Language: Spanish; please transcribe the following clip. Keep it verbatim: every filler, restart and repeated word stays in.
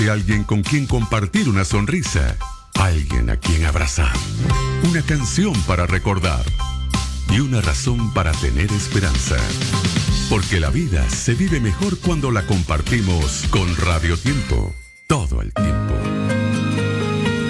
de alguien con quien compartir una sonrisa, alguien a quien abrazar, una canción para recordar y una razón para tener esperanza. Porque la vida se vive mejor cuando la compartimos con Radio Tiempo, todo el tiempo.